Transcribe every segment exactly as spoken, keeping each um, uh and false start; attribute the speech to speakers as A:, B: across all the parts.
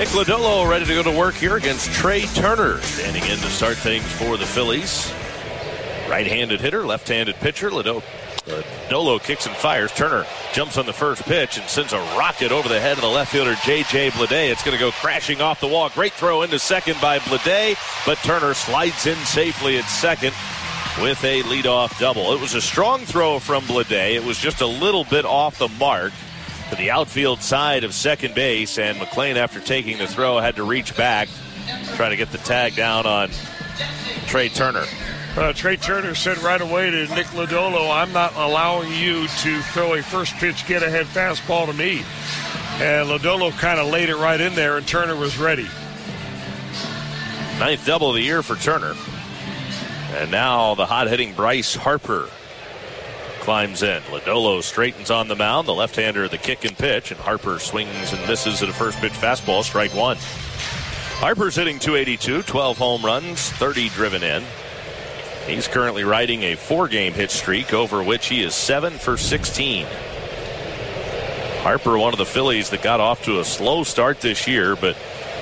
A: Nick Lodolo ready to go to work here against Trey Turner, standing in to start things for the Phillies. Right-handed hitter, left-handed pitcher. Lodolo, Lodolo kicks and fires. Turner jumps on the first pitch and sends a rocket over the head of the left fielder, J J Bleday. It's going to go crashing off the wall. Great throw into second by Bleday, but Turner slides in safely at second with a leadoff double. It was a strong throw from Bleday. It was just a little bit off the mark to the outfield side of second base, and McLean, after taking the throw, had to reach back, try to get the tag down on Trey Turner.
B: Uh, Trey Turner said right away to Nick Lodolo, I'm not allowing you to throw a first pitch get-ahead fastball to me. And Lodolo kind of laid it right in there, and Turner was ready.
A: Ninth double of the year for Turner. And now the hot-hitting Bryce Harper climbs in. Lodolo straightens on the mound, the left-hander, the kick and pitch, and Harper swings and misses at a first pitch fastball, strike one. Harper's hitting two eighty-two, twelve home runs, thirty driven in. He's currently riding a four-game hit streak, over which he is seven for sixteen. Harper, one of the Phillies that got off to a slow start this year, but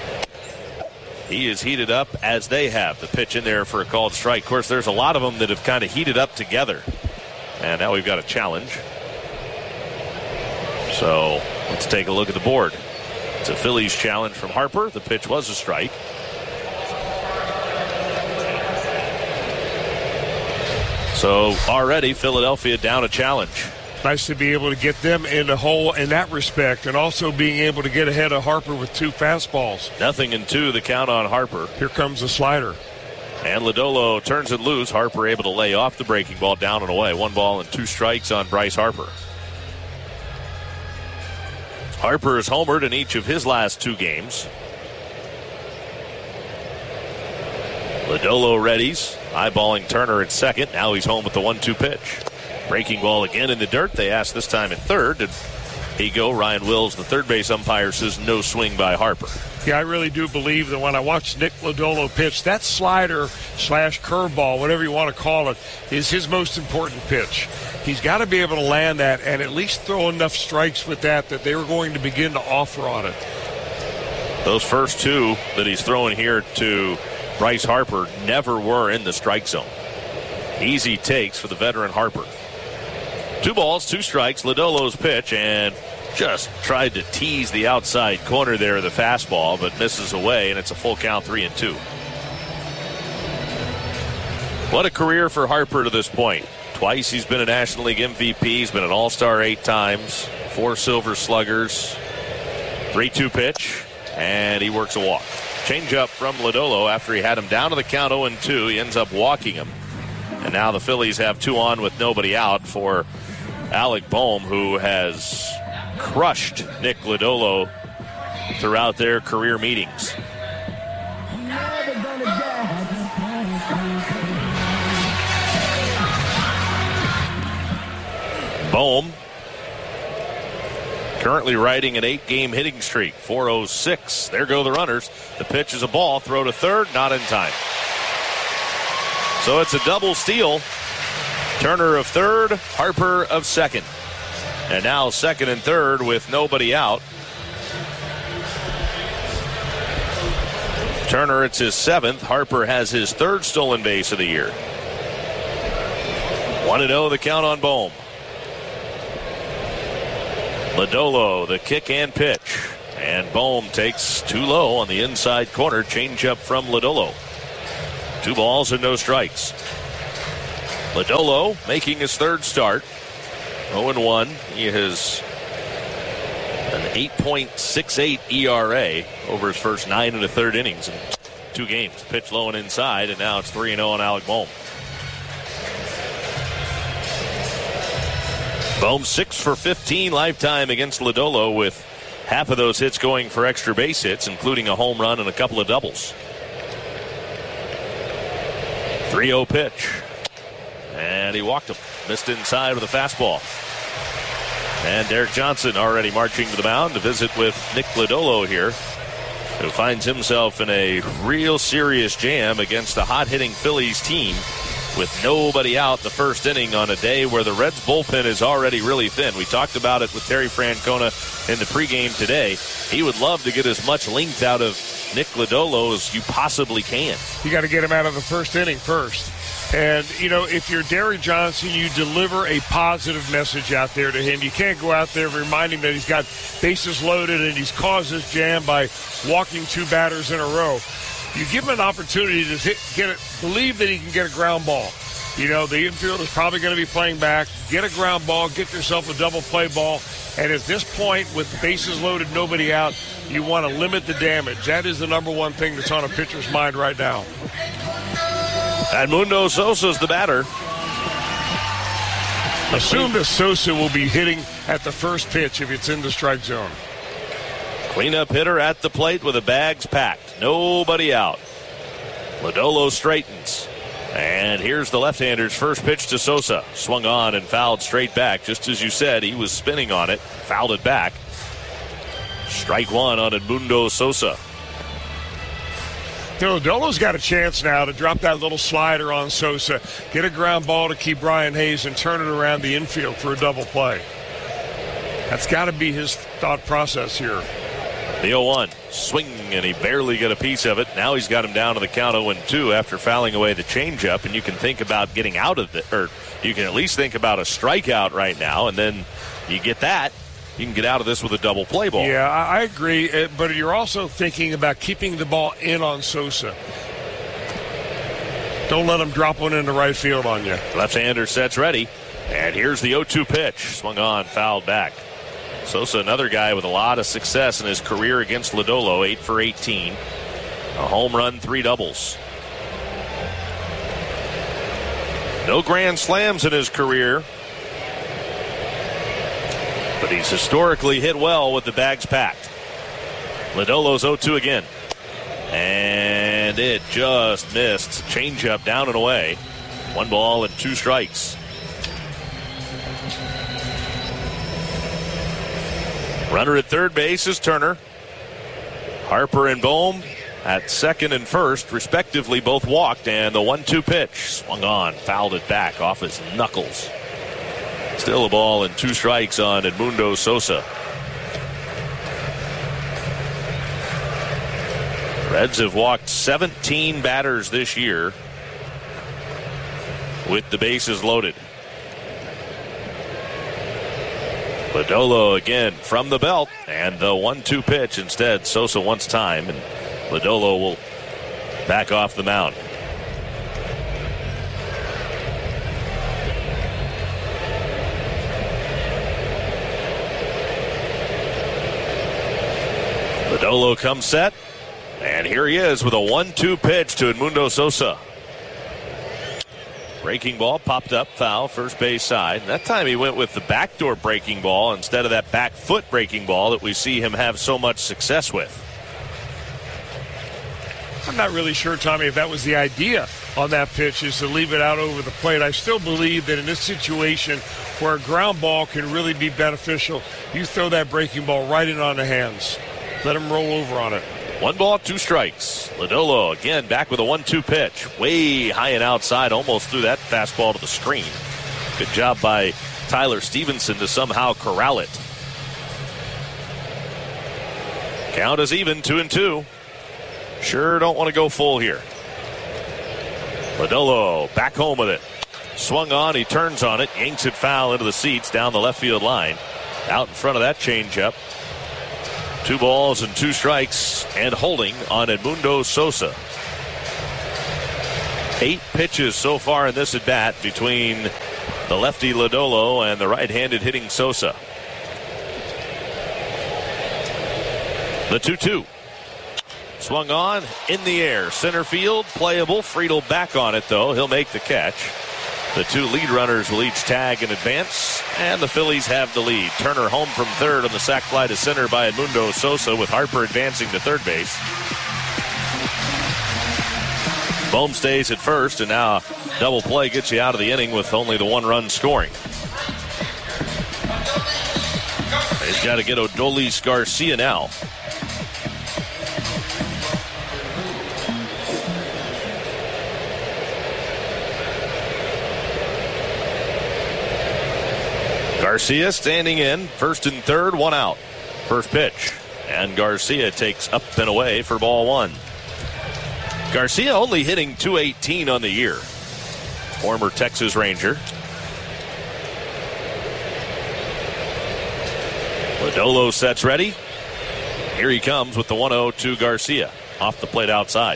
A: he is heated up as they have. The pitch in there for a called strike. Of course, there's a lot of them that have kind of heated up together. And now we've got a challenge. So let's take a look at the board. It's a Phillies challenge from Harper. The pitch was a strike. So already Philadelphia down a challenge.
B: Nice to be able to get them in the hole in that respect, and also being able to get ahead of Harper with two fastballs.
A: Nothing in two, the count on Harper.
B: Here comes the slider.
A: And Lodolo turns it loose. Harper able to lay off the breaking ball, down and away. One ball and two strikes on Bryce Harper. Harper has homered in each of his last two games. Lodolo readies, eyeballing Turner at second. Now he's home with the one two pitch. Breaking ball again in the dirt. They ask this time at third. Did he go? Ryan Wills, the third base umpire, says no swing by Harper.
B: Yeah, I really do believe that when I watch Nick Lodolo pitch, that slider slash curveball, whatever you want to call it, is his most important pitch. He's got to be able to land that and at least throw enough strikes with that that they were going to begin to offer on it.
A: Those first two that he's throwing here to Bryce Harper never were in the strike zone. Easy takes for the veteran Harper. Two balls, two strikes, Lodolo's pitch, and just tried to tease the outside corner there of the fastball, but misses away, and it's a full count, three and two. What a career for Harper to this point. Twice he's been a National League M V P. He's been an All-Star eight times, four Silver Sluggers, three two pitch, and he works a walk. Change up from Lodolo after he had him down to the count oh and two. He ends up walking him. And now the Phillies have two on with nobody out for Alec Bohm, who has crushed Nick Lodolo throughout their career meetings. Bohm currently riding an eight-game hitting streak, four oh six. There go the runners. The pitch is a ball, throw to third, not in time. So it's a double steal. Turner of third, Harper of second. And now second and third with nobody out. Turner, it's his seventh. Harper has his third stolen base of the year. one and oh the count on Bohm. Lodolo, the kick and pitch. And Bohm takes too low on the inside corner. Changeup from Lodolo. Two balls and no strikes. Lodolo making his third start. oh and one. He has an eight point six eight E R A over his first nine and a third innings in two games. Pitch low and inside, and now it's three and oh on Alec Bohm. Bohm six for fifteen lifetime against Lodolo, with half of those hits going for extra base hits, including a home run and a couple of doubles. three oh pitch. And he walked him. Missed inside with a fastball. And Derek Johnson already marching to the mound to visit with Nick Lodolo here, who finds himself in a real serious jam against the hot-hitting Phillies team with nobody out the first inning on a day where the Reds bullpen is already really thin. We talked about it with Terry Francona in the pregame today. He would love to get as much length out of Nick Lodolo as you possibly can.
B: You got to get him out of the first inning first. And, you know, if you're Derek Johnson, you deliver a positive message out there to him. You can't go out there and remind him that he's got bases loaded and he's caused this jam by walking two batters in a row. You give him an opportunity to hit, get it, believe that he can get a ground ball. You know, the infield is probably going to be playing back. Get a ground ball, get yourself a double play ball. And at this point, with the bases loaded, nobody out, you want to limit the damage. That is the number one thing that's on a pitcher's mind right now.
A: Edmundo Sosa's the batter.
B: Assume that Sosa will be hitting at the first pitch if it's in the strike zone.
A: Cleanup hitter at the plate with the bags packed. Nobody out. Lodolo straightens. And here's the left-hander's first pitch to Sosa. Swung on and fouled straight back. Just as you said, he was spinning on it. Fouled it back. Strike one on Edmundo Sosa.
B: Lodolo's got a chance now to drop that little slider on Sosa, get a ground ball to keep Brian Hayes, and turn it around the infield for a double play. That's got to be his thought process here.
A: The oh one. Swing, and he barely got a piece of it. Now he's got him down to the count oh and two after fouling away the changeup, and you can think about getting out of it, or you can at least think about a strikeout right now, and then you get that. You can get out of this with a double play ball.
B: Yeah, I agree, but you're also thinking about keeping the ball in on Sosa. Don't let him drop one into right field on you.
A: Left-hander sets ready, and here's the oh two pitch. Swung on, fouled back. Sosa, another guy with a lot of success in his career against Lodolo, eight for eighteen. A home run, three doubles. No grand slams in his career, but he's historically hit well with the bags packed. Lodolo's oh two again. And it just missed. Changeup down and away. One ball and two strikes. Runner at third base is Turner. Harper and Bohm at second and first, respectively, both walked. And the one two pitch swung on, fouled it back off his knuckles. Still a ball and two strikes on Edmundo Sosa. Reds have walked seventeen batters this year with the bases loaded. Lodolo again from the belt, and the one two pitch. Instead, Sosa wants time, and Lodolo will back off the mound. Lodolo comes set, and here he is with a one two pitch to Edmundo Sosa. Breaking ball popped up, foul, first base side. That time he went with the backdoor breaking ball instead of that back foot breaking ball that we see him have so much success with.
B: I'm not really sure, Tommy, if that was the idea on that pitch, is to leave it out over the plate. I still believe that in this situation where a ground ball can really be beneficial, you throw that breaking ball right in on the hands. Let him roll over on it.
A: One ball, two strikes. Lodolo again back with a one two pitch. Way high and outside, almost threw that fastball to the screen. Good job by Tyler Stevenson to somehow corral it. Count is even, two and two. Sure don't want to go full here. Lodolo back home with it. Swung on, he turns on it, yanks it foul into the seats down the left field line. Out in front of that changeup. Two balls and two strikes and holding on Edmundo Sosa. Eight pitches so far in this at-bat between the lefty Lodolo and the right-handed hitting Sosa. The two two. Swung on, in the air. Center field, playable. Friedel back on it, though. He'll make the catch. The two lead runners will each tag in advance, and the Phillies have the lead. Turner home from third on the sac fly to center by Edmundo Sosa, with Harper advancing to third base. Bohm stays at first, and now double play gets you out of the inning with only the one run scoring. He's got to get Odolis Garcia now. Garcia standing in, first and third, one out. First pitch, and Garcia takes up and away for ball one. Garcia only hitting two eighteen on the year. Former Texas Ranger. Lodolo sets ready. Here he comes with the one oh to Garcia. Off the plate outside.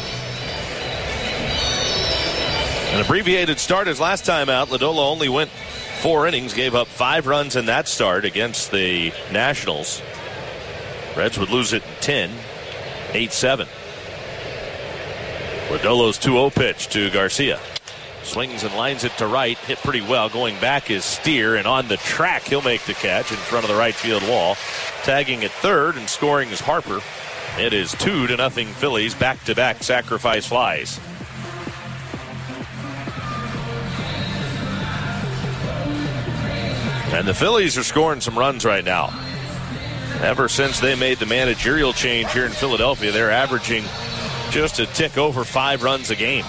A: An abbreviated start his last time out. Lodolo only went four innings, gave up five runs in that start against the Nationals. Reds would lose it in ten, eight seven. Lodolo's two oh pitch to Garcia. Swings and lines it to right. Hit pretty well. Going back is Steer, and on the track, he'll make the catch in front of the right field wall. Tagging at third and scoring is Harper. It is two to nothing Phillies. Back-to-back sacrifice flies. And the Phillies are scoring some runs right now. Ever since they made the managerial change here in Philadelphia, they're averaging just a tick over five runs a game.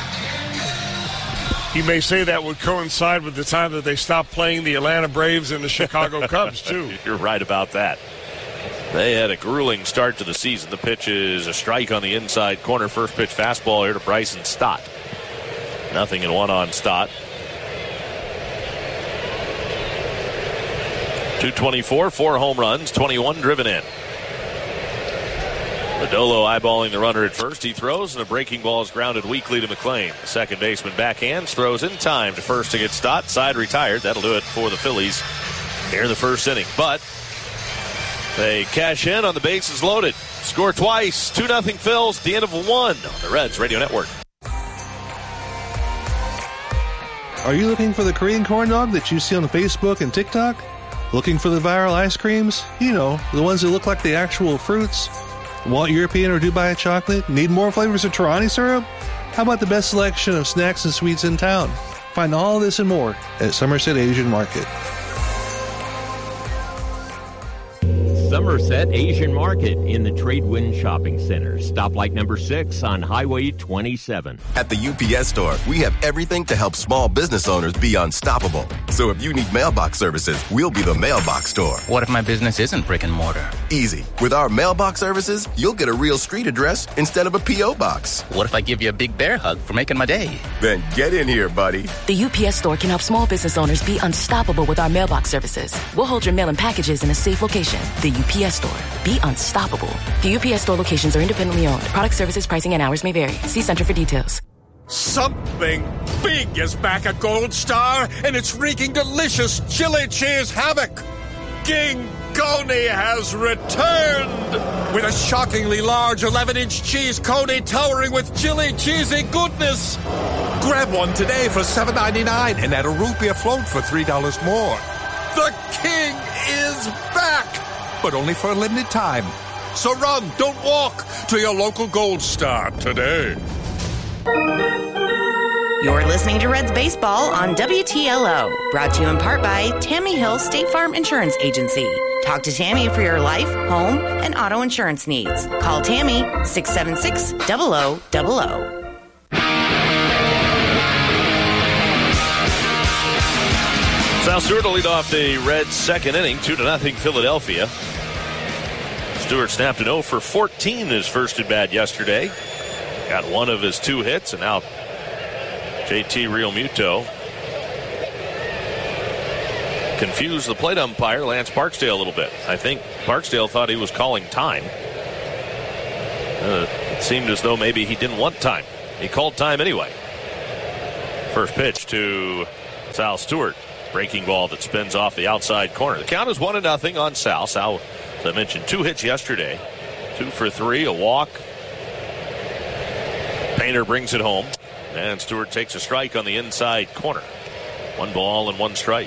B: You may say that would coincide with the time that they stopped playing the Atlanta Braves and the Chicago Cubs, too.
A: You're right about that. They had a grueling start to the season. The pitch is a strike on the inside corner. First pitch fastball here to Bryson Stott. Nothing in one on Stott. two twenty-four, four home runs, twenty-one driven in. Lodolo eyeballing the runner at first. He throws, and a breaking ball is grounded weakly to McClain. The second baseman backhands, throws in time to first to get Stott. Side retired. That'll do it for the Phillies here in the first inning. But they cash in on the bases loaded. Score twice. two nothing Phils at the end of one on the Reds Radio Network.
C: Are you looking for the Korean corn dog that you see on Facebook and TikTok? Looking for the viral ice creams? You know, the ones that look like the actual fruits? Want European or Dubai chocolate? Need more flavors of Torani syrup? How about the best selection of snacks and sweets in town? Find all this and more at Somerset Asian Market.
D: Somerset Asian Market in the Tradewind Shopping Center. Stoplight number six on Highway twenty-seven.
E: At the U P S Store, we have everything to help small business owners be unstoppable. So if you need mailbox services, we'll be the mailbox store.
F: What if my business isn't brick and mortar?
E: Easy. With our mailbox services, you'll get a real street address instead of a P O box.
F: What if I give you a big bear hug for making my day?
E: Then get in here, buddy.
G: The U P S Store can help small business owners be unstoppable with our mailbox services. We'll hold your mail and packages in a safe location. The U P S Store. Be unstoppable. The U P S Store locations are independently owned. Product, services, pricing, and hours may vary. See Center for details.
H: Something big is back at Gold Star, and it's wreaking delicious chili cheese havoc. King Coney has returned with a shockingly large eleven-inch cheese coney towering with chili cheesy goodness. Grab one today for seven ninety-nine and add a root beer float for three dollars more. The king is back, but only for a limited time. So run, don't walk, to your local Gold Star today.
I: You're listening to Reds Baseball on W T L O, brought to you in part by Tammy Hill State Farm Insurance Agency. Talk to Tammy for your life, home, and auto insurance needs. Call Tammy, six seven six, zero zero zero zero.
A: Sal Stewart will lead off the Reds' second inning, two to nothing Philadelphia. Stewart snapped an oh for fourteen his first at bat yesterday. Got one of his two hits, and now J T Realmuto confused the plate umpire, Lance Barksdale, a little bit. I think Barksdale thought he was calling time. Uh, it seemed as though maybe he didn't want time. He called time anyway. First pitch to Sal Stewart. Breaking ball that spins off the outside corner. The count is one to nothing on Sal. Sal, as I mentioned, two hits yesterday. Two for three, a walk. Painter brings it home. And Stewart takes a strike on the inside corner. One ball and one strike.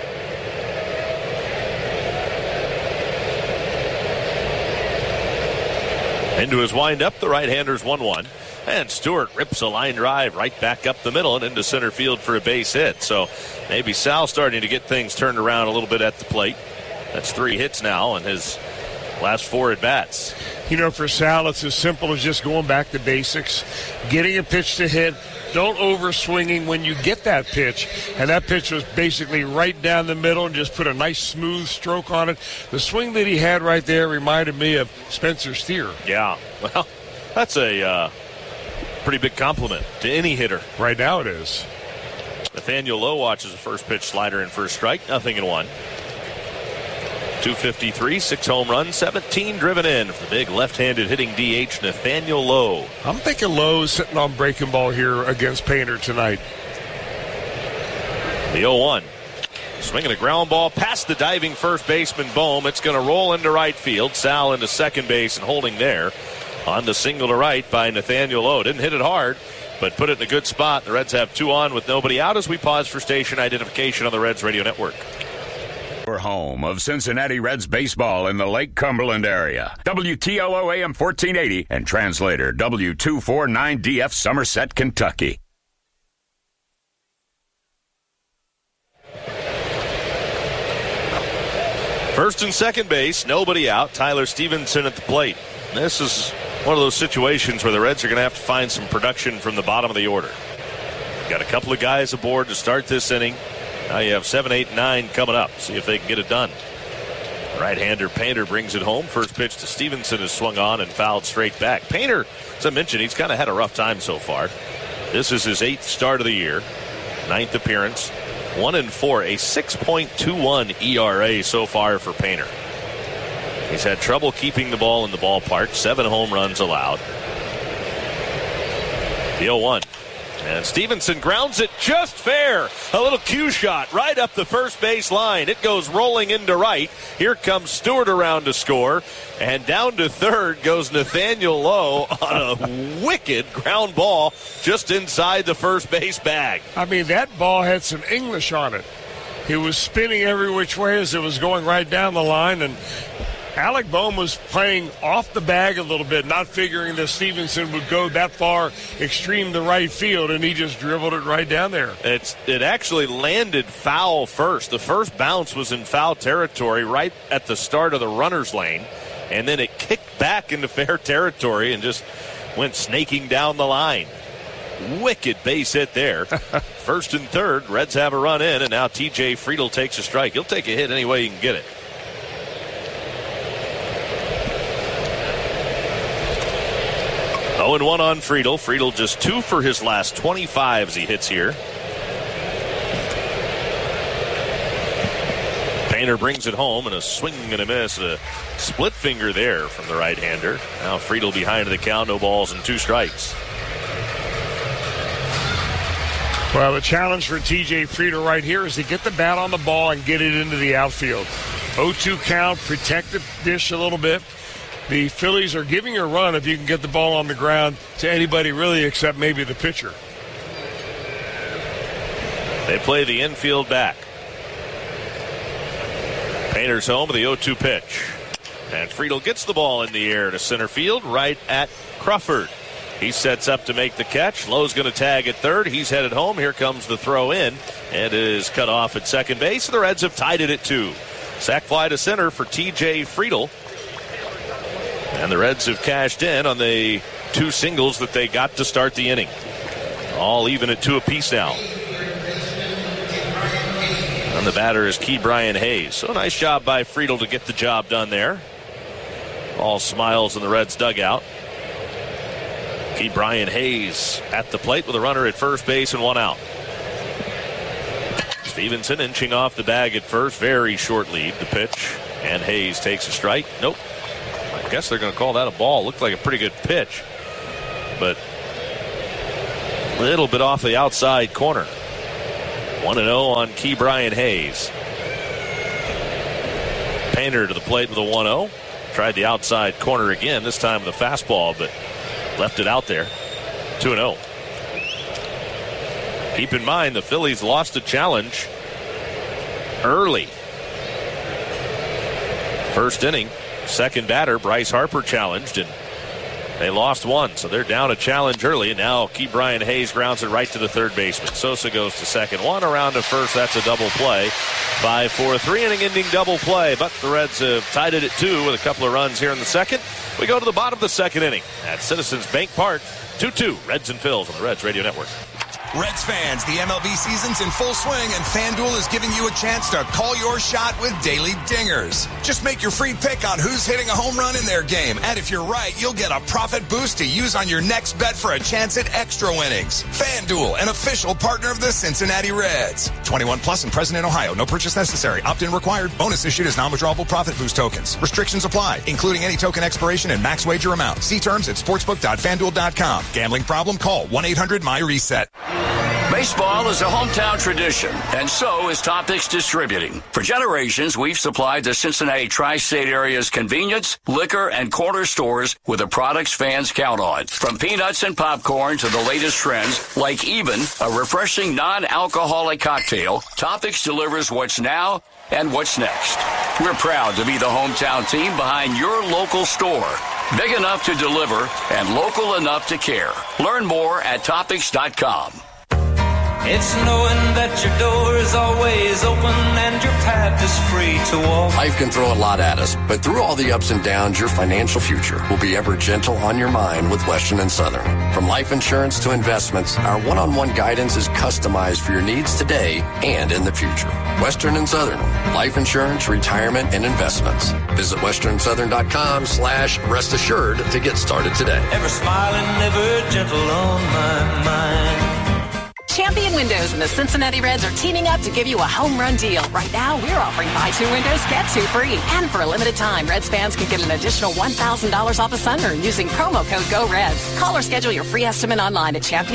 A: Into his windup, the right-hander's one one. And Stewart rips a line drive right back up the middle and into center field for a base hit. So maybe Sal starting to get things turned around a little bit at the plate. That's three hits now in his last four at-bats.
B: You know, for Sal, it's as simple as just going back to basics, getting a pitch to hit. Don't over swinging when you get that pitch. And that pitch was basically right down the middle and just put a nice smooth stroke on it. The swing that he had right there reminded me of Spencer Steer.
A: Yeah, well, that's a uh, pretty big compliment to any hitter.
B: Right now it is.
A: Nathaniel Lowe watches the first pitch slider in first strike, nothing in one. two fifty-three, six home runs, seventeen driven in for the big left-handed hitting D H, Nathaniel Lowe.
B: I'm thinking Lowe's sitting on breaking ball here against Painter tonight.
A: The oh one. Swinging a ground ball past the diving first baseman Bohm. It's going to roll into right field. Sal into second base and holding there. On the single to right by Nathaniel Lowe. Didn't hit it hard, but put it in a good spot. The Reds have two on with nobody out as we pause for station identification on the Reds Radio Network.
J: Your home of Cincinnati Reds baseball in the Lake Cumberland area. W T L O A M fourteen eighty and translator W two forty-nine D F Somerset, Kentucky.
A: First and second base, nobody out. Tyler Stevenson at the plate. This is one of those situations where the Reds are going to have to find some production from the bottom of the order. Got a couple of guys aboard to start this inning. Now you have seven, eight, nine coming up. See if they can get it done. Right-hander Painter brings it home. First pitch to Stevenson is swung on and fouled straight back. Painter, as I mentioned, he's kind of had a rough time so far. This is his eighth start of the year. Ninth appearance. One and four. A six point two one E R A so far for Painter. He's had trouble keeping the ball in the ballpark. Seven home runs allowed. The oh one. And Stevenson grounds it just fair. A little cue shot right up the first base line. It goes rolling into right. Here comes Stewart around to score. And down to third goes Nathaniel Lowe on a wicked ground ball just inside the first base bag.
B: I mean, that ball had some English on it. It was spinning every which way as it was going right down the line. And Alec Bohm was playing off the bag a little bit, not figuring that Stevenson would go that far extreme to right field, and he just dribbled it right down there.
A: It's It actually landed foul first. The first bounce was in foul territory right at the start of the runner's lane, and then it kicked back into fair territory and just went snaking down the line. Wicked base hit there. First and third, Reds have a run in, and now T J Friedl takes a strike. He'll take a hit any way he can get it. oh and one on Friedl. Friedl just two for his last twenty-five as he hits here. Painter brings it home and a swing and a miss. A split finger there from the right-hander. Now Friedl behind the count. No balls and two strikes.
B: Well, the challenge for T J Friedl right here is to get the bat on the ball and get it into the outfield. oh two count, protect the dish a little bit. The Phillies are giving a run if you can get the ball on the ground to anybody really except maybe the pitcher.
A: They play the infield back. Painter's home with the oh two pitch. And Friedl gets the ball in the air to center field right at Crawford. He sets up to make the catch. Lowe's going to tag at third. He's headed home. Here comes the throw in. And it is cut off at second base. The Reds have tied it at two. Sac fly to center for T J Friedl. And the Reds have cashed in on the two singles that they got to start the inning. All even at two apiece now. And the batter is Key Brian Hayes. So nice job by Friedl to get the job done there. All smiles in the Reds dugout. Key Brian Hayes at the plate with a runner at first base and one out. Stevenson inching off the bag at first. Very short lead. The pitch. And Hayes takes a strike. Nope. I guess they're going to call that a ball. Looked like a pretty good pitch, but a little bit off the outside corner. one and oh on Key Brian Hayes. Painter to the plate with a one oh. Tried the outside corner again, this time with a fastball, but left it out there. two and oh. Keep in mind, the Phillies lost a challenge early. First inning. Second batter, Bryce Harper challenged, and They lost one, so they're down a challenge early. And now Key Brian Hayes grounds it right to the third baseman. Sosa goes to second. One around to first. That's a double play. Five, four, three inning ending double play. But the Reds have tied it at two with a couple of runs here in the second. We go to the bottom of the second inning at Citizens Bank Park. two two, Reds and Phils on the Reds Radio Network.
K: Reds fans, the M L B season's in full swing, and FanDuel is giving you a chance to call your shot with daily dingers. Just make your free pick on who's hitting a home run in their game, and if you're right, you'll get a profit boost to use on your next bet for a chance at extra winnings. FanDuel, an official partner of the Cincinnati Reds. twenty-one plus and present in Ohio. No purchase necessary. Opt-in required. Bonus issued as non-withdrawable profit boost tokens. Restrictions apply, including any token expiration and max wager amount. See terms at sportsbook dot fan duel dot com. Gambling problem? Call one eight hundred my reset.
L: Baseball is a hometown tradition, and so is Topics Distributing. For generations, we've supplied the Cincinnati tri-state area's convenience, liquor, and corner stores with the products fans count on. From peanuts and popcorn to the latest trends, like even a refreshing non-alcoholic cocktail, Topics delivers what's now and what's next. We're proud to be the hometown team behind your local store. Big enough to deliver and local enough to care. Learn more at topics dot com.
M: It's knowing that your door is always open and your path is free to walk.
N: Life can throw a lot at us, but through all the ups and downs, your financial future will be ever gentle on your mind with Western and Southern. From life insurance to investments, our one-on-one guidance is customized for your needs today and in the future. Western and Southern, life insurance, retirement, and investments. Visit western southern dot com slash rest assured to get started today.
M: Ever smiling, ever gentle on my mind.
O: Champion Windows and the Cincinnati Reds are teaming up to give you a home run deal. Right now, we're offering buy two windows, get two free. And for a limited time, Reds fans can get an additional one thousand dollars off a sunroom using promo code GOREDS. Call or schedule your free estimate online at champion